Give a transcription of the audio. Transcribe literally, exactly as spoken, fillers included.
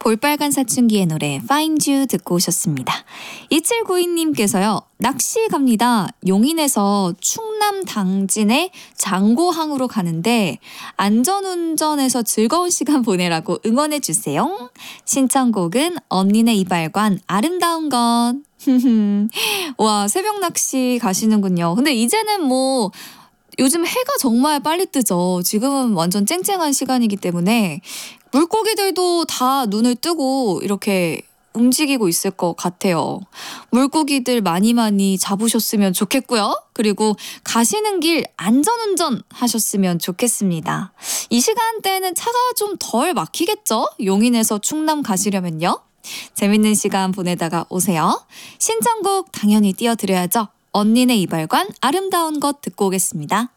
볼빨간 사춘기의 노래 Find You 듣고 오셨습니다. 이칠구이 님께서요. 낚시 갑니다. 용인에서 충남 당진의 장고항으로 가는데 안전운전해서 즐거운 시간 보내라고 응원해주세요. 신청곡은 언니네 이발관 아름다운 것. 와, 새벽 낚시 가시는군요. 근데 이제는 뭐 요즘 해가 정말 빨리 뜨죠. 지금은 완전 쨍쨍한 시간이기 때문에 물고기들도 다 눈을 뜨고 이렇게 움직이고 있을 것 같아요. 물고기들 많이 많이 잡으셨으면 좋겠고요. 그리고 가시는 길 안전운전 하셨으면 좋겠습니다. 이 시간대는 차가 좀 덜 막히겠죠? 용인에서 충남 가시려면요. 재밌는 시간 보내다가 오세요. 신청곡 당연히 띄워드려야죠. 언니네 이발관 아름다운 것 듣고 오겠습니다.